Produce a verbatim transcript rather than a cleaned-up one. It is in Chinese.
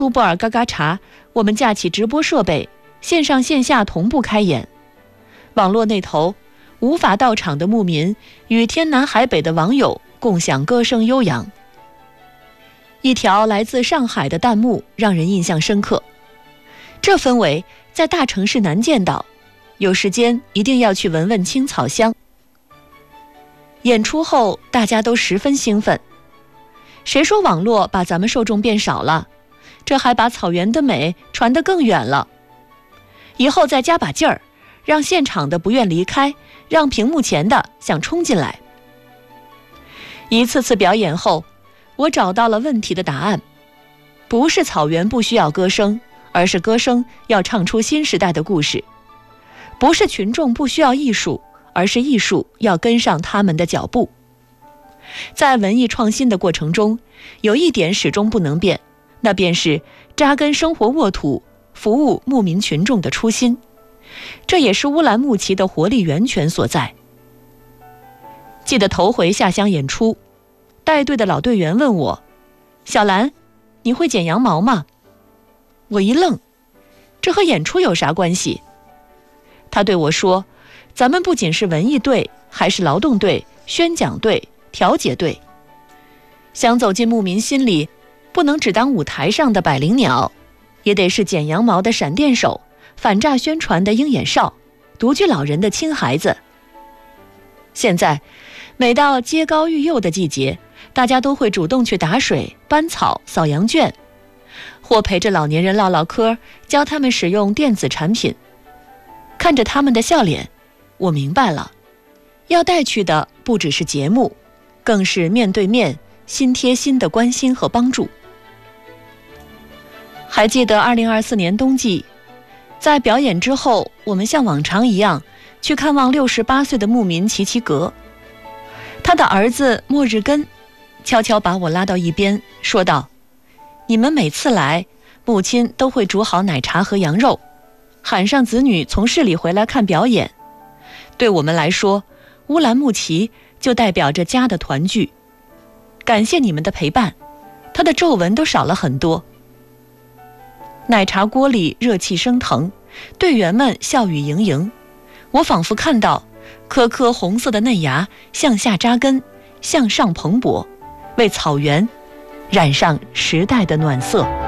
乌布尔嘎嘎查，我们架起直播设备，线上线下同步开演。网络那头，无法到场的牧民与天南海北的网友共享歌声悠扬。一条来自上海的弹幕让人印象深刻，这氛围在大城市难见到，有时间一定要去闻闻青草香。演出后大家都十分兴奋，谁说网络把咱们受众变少了？这还把草原的美传得更远了。以后再加把劲儿，让现场的不愿离开，让屏幕前的想冲进来。一次次表演后，我找到了问题的答案，不是草原不需要歌声，而是歌声要唱出新时代的故事；不是群众不需要艺术，而是艺术要跟上他们的脚步。在文艺创新的过程中，有一点始终不能变，那便是扎根生活沃土，服务牧民群众的初心。这也是乌兰牧骑的活力源泉所在。记得头回下乡演出，带队的老队员问我：“小兰，你会剪羊毛吗？”我一愣，这和演出有啥关系？他对我说：“咱们不仅是文艺队，还是劳动队、宣讲队、调解队。想走进牧民心里，不能只当舞台上的百灵鸟，也得是剪羊毛的闪电手，反诈宣传的鹰眼哨，独居老人的亲孩子。”现在每到揭高育幼的季节，大家都会主动去打水、搬草、扫羊圈，或陪着老年人唠唠嗑，教他们使用电子产品。看着他们的笑脸，我明白了，要带去的不只是节目，更是面对面、心贴心的关心和帮助。还记得二零二四年冬季，在表演之后，我们像往常一样去看望六十八岁的牧民齐齐格。他的儿子末日根悄悄把我拉到一边，说道：“你们每次来，母亲都会煮好奶茶和羊肉，喊上子女从市里回来看表演。对我们来说，乌兰牧骑就代表着家的团聚。感谢你们的陪伴。”他的皱纹都少了很多。奶茶锅里热气升腾，队员们笑语盈盈，我仿佛看到颗颗红色的嫩芽向下扎根，向上蓬勃，为草原染上时代的暖色。